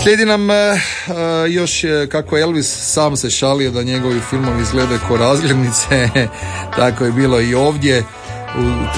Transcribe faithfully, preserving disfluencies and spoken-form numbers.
Slijedi nam uh, još kako Elvis sam se šalio da njegovi filmovi izgledaju ko razglednice, tako je bilo i ovdje u